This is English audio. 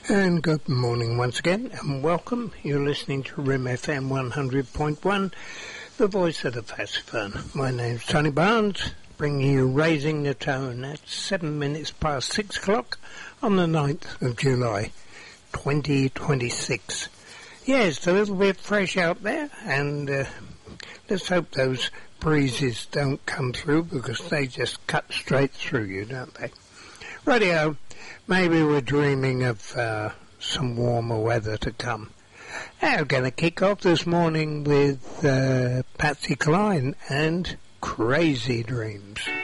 And good morning once again, and welcome. You're listening to RIM FM 100.1, the voice of the Pacifier. My name's Tony Barnes, bringing you Raising the Tone at 7 minutes past 6 o'clock on the 9th of July, 2026. Yeah, it's a little bit fresh out there, and let's hope those breezes don't come through, because they just cut straight through you, don't they? Rightio. Maybe we're dreaming of some warmer weather to come. I'm going to kick off this morning with Patsy Cline and Crazy Dreams.